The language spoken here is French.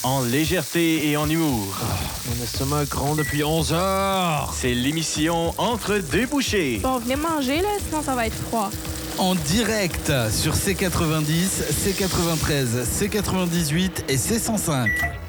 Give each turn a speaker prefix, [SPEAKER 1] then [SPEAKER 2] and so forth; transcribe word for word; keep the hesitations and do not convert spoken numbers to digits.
[SPEAKER 1] En légèreté et en humour.
[SPEAKER 2] Mon estomac gronde depuis onze heures.
[SPEAKER 1] C'est l'émission Entre deux bouchées.
[SPEAKER 3] Bon, venez manger, là, sinon ça va être froid.
[SPEAKER 4] En direct sur C quatre-vingt-dix, C quatre-vingt-treize, C quatre-vingt-dix-huit et C cent cinq.